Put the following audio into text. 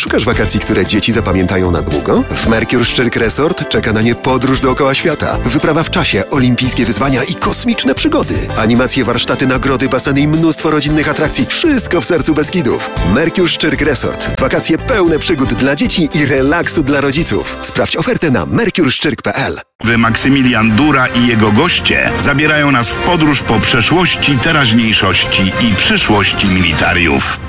Szukasz wakacji, które dzieci zapamiętają na długo? W Mercure Szczyrk Resort czeka na nie podróż dookoła świata, wyprawa w czasie, olimpijskie wyzwania i kosmiczne przygody. Animacje, warsztaty, nagrody, baseny i mnóstwo rodzinnych atrakcji. Wszystko w sercu Beskidów. Mercure Szczyrk Resort. Wakacje pełne przygód dla dzieci i relaksu dla rodziców. Sprawdź ofertę na mercureszczyrk.pl. Maksymilian Dura i jego goście zabierają nas w podróż po przeszłości, teraźniejszości i przyszłości militariów.